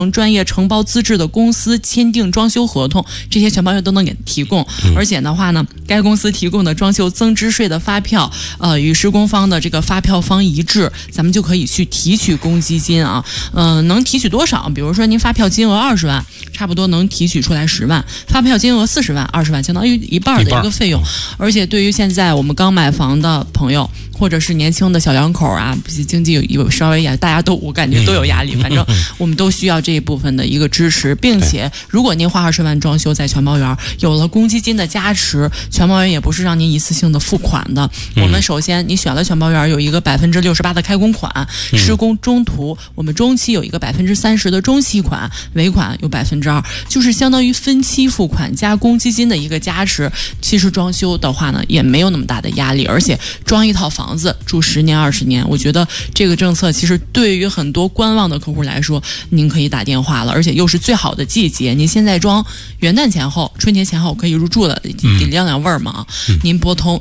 专业承包资质的公司签订装修合同，这些全包月都能给提供。而且的话呢，该公司提供的装修增值税的发票，与施工方的这个发票方一致，咱们就可以去提取公积金啊。能提取多少？比如说您发票金额20万，差不多能提取出来10万；发票金额40万，20万相当于一半的一个费用。而且对于现在我们刚买房的朋友，或者是年轻的小两口啊，经济有稍微大家都我感觉都有压力，反正我们都需要这一部分的一个支持，并且如果您花20万装修在全包园，有了公积金的加持，全包园也不是让您一次性的付款的。我们首先你选了全包园，有一个68%的开工款，施工中途我们中期有一个30%的中期款，尾款有2%，就是相当于分期付款加公积金的一个加持。其实装修的话呢，也没有那么大的压力，而且装一套房子住10年20年，我觉得这个政策其实对于很多观望的客户来说，您可以打电话了，而且又是最好的季节。您现在装，元旦前后、春节前后可以入住了，得晾晾味儿嘛。您拨通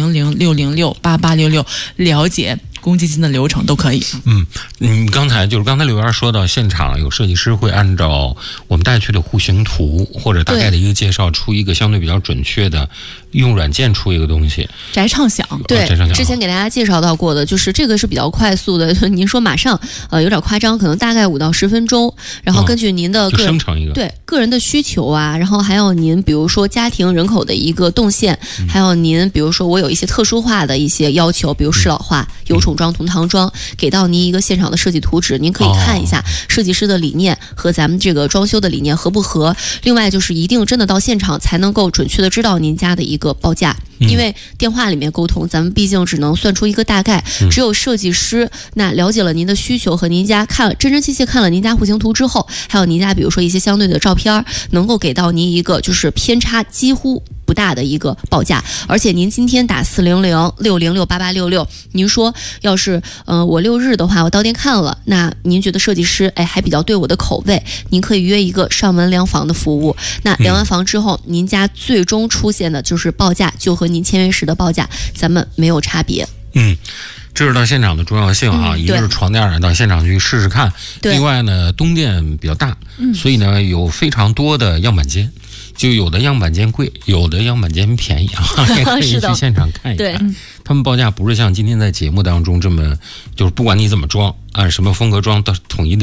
400-606-8866了解公积金的流程都可以。 刚才刘源说到，现场有设计师会按照我们带去的户型图或者大概的一个介绍，出一个相对比较准确的，用软件出一个东西。 宅畅享，对，之前给大家介绍到过的，就是这个是比较快速的。您说马上，有点夸张，可能大概5到10分钟，然后根据您的个人生成一个对个人的需求啊，然后还有您比如说家庭人口的一个动线，还有您比如说我有一些特殊化的一些要求，比如适老化、有宠装、同堂装，给到您一个现场的设计图纸，您可以看一下设计师的理念和咱们这个装修的理念合不合。另外就是一定真的到现场才能够准确的知道您家的一个报价。因为电话里面沟通，咱们毕竟只能算出一个大概，只有设计师那了解了您的需求和您家真切看了您家户型图之后，还有您家比如说一些相对的照片，能够给到您一个就是偏差几乎不大的一个报价。而且您今天打400-606-8866，您说要是我6日的话我到店看了，那您觉得设计师还比较对我的口味，您可以约一个上门量房的服务。那量完房之后，您家最终出现的就是报价就和您签约时的报价咱们没有差别。 这是到现场的重要性啊，一个是床垫到现场去试试看，另外呢东店比较大，所以呢有非常多的样板间，就有的样板间贵，有的样板间便宜啊，也可以去现场看一看。他们报价不是像今天在节目当中这么，就是不管你怎么装，按什么风格装都统一的